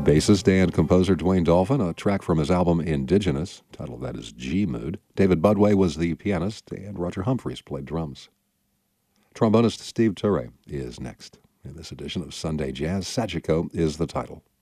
Bassist and composer Dwayne Dolphin, a track from his album Indigenous. The title of that is G-Mood. David Budway was the pianist, and Roger Humphreys played drums. Trombonist Steve Turre is next. In this edition of Sunday Jazz, Sachiko is the title.